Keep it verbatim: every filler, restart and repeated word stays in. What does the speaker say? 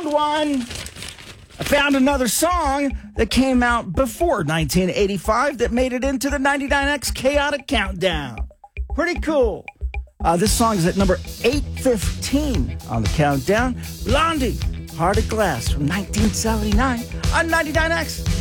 found one. I found another song that came out before nineteen eighty-five that made it into the ninety-nine X Chaotic Countdown. Pretty cool. Uh, this song is at number eight fifteen on the countdown. Blondie, Heart of Glass from nineteen seventy-nine on ninety-nine X.